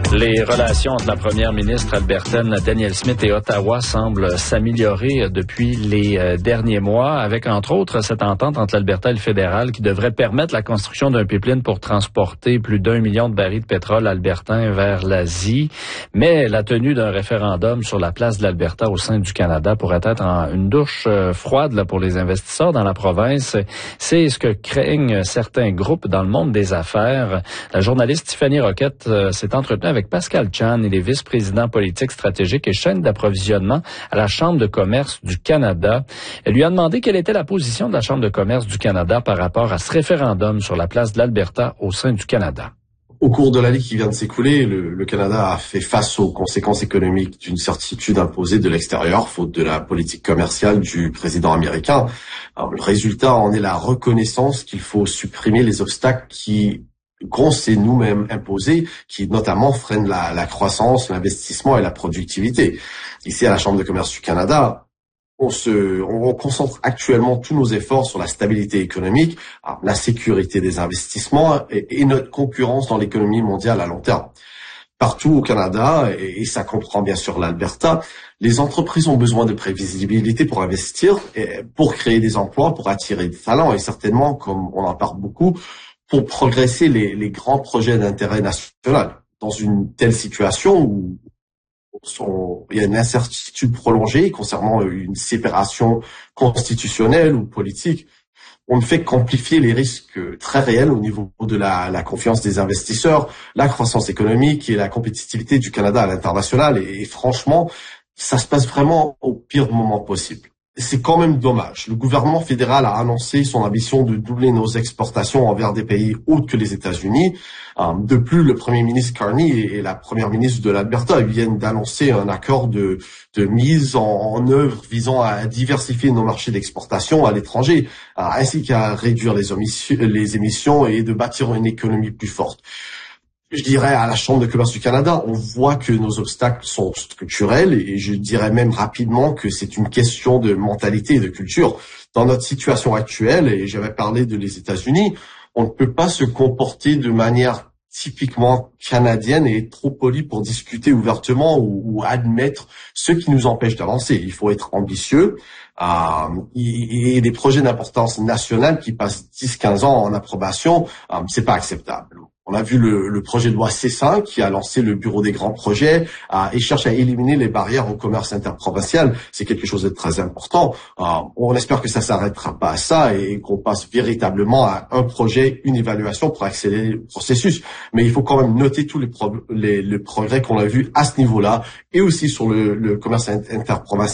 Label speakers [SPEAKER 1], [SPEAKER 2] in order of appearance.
[SPEAKER 1] Les relations entre la première ministre albertaine Danielle Smith et Ottawa semblent s'améliorer depuis les derniers mois, avec entre autres cette entente entre l'Alberta et le fédéral qui devrait permettre la construction d'un pipeline pour transporter plus d'1 million de barils de pétrole albertain vers l'Asie. Mais la tenue d'un référendum sur la place de l'Alberta au sein du Canada pourrait être une douche froide là, pour les investisseurs dans la province. C'est ce que craignent certains groupes dans le monde des affaires. La journaliste Tiffany Roquette s'est entretenue avec Pascal Chan, il est vice-président politique stratégique et chaîne d'approvisionnement à la Chambre de commerce du Canada. Elle lui a demandé quelle était la position de la Chambre de commerce du Canada par rapport à ce référendum sur la place de l'Alberta au sein du Canada.
[SPEAKER 2] Au cours de l'année qui vient de s'écouler, le Canada a fait face aux conséquences économiques d'une certitude imposée de l'extérieur, faute de la politique commerciale du président américain. Alors, le résultat en est la reconnaissance qu'il faut supprimer les obstacles qu'on s'est nous-mêmes imposés, qui notamment freinent la croissance, l'investissement et la productivité. Ici, à la Chambre de commerce du Canada, on concentre actuellement tous nos efforts sur la stabilité économique, la sécurité des investissements et notre concurrence dans l'économie mondiale à long terme. Partout au Canada, et ça comprend bien sûr l'Alberta, les entreprises ont besoin de prévisibilité pour investir, pour créer des emplois, pour attirer des talents et certainement, comme on en parle beaucoup, pour progresser les grands projets d'intérêt national. Dans une telle situation où il y a une incertitude prolongée concernant une séparation constitutionnelle ou politique, on ne fait qu'amplifier les risques très réels au niveau de la confiance des investisseurs, la croissance économique et la compétitivité du Canada à l'international. Et franchement, ça se passe vraiment au pire moment possible. C'est quand même dommage. Le gouvernement fédéral a annoncé son ambition de doubler nos exportations envers des pays autres que les États-Unis. De plus, le premier ministre Carney et la première ministre de l'Alberta viennent d'annoncer un accord de mise en œuvre visant à diversifier nos marchés d'exportation à l'étranger, ainsi qu'à réduire les émissions et de bâtir une économie plus forte. Je dirais à la Chambre de commerce du Canada, on voit que nos obstacles sont structurels et je dirais même rapidement que c'est une question de mentalité et de culture. Dans notre situation actuelle, et j'avais parlé de les États-Unis, on ne peut pas se comporter de manière typiquement canadienne et être trop poli pour discuter ouvertement ou admettre ce qui nous empêche d'avancer. Il faut être ambitieux et des projets d'importance nationale qui passent 10-15 ans en approbation, c'est pas acceptable. On a vu le projet de loi C5 qui a lancé le bureau des grands projets et cherche à éliminer les barrières au commerce interprovincial. C'est quelque chose de très important. On espère que ça s'arrêtera pas à ça et qu'on passe véritablement à un projet, une évaluation pour accélérer le processus. Mais il faut quand même noter tous les progrès qu'on a vus à ce niveau-là et aussi sur le commerce interprovincial.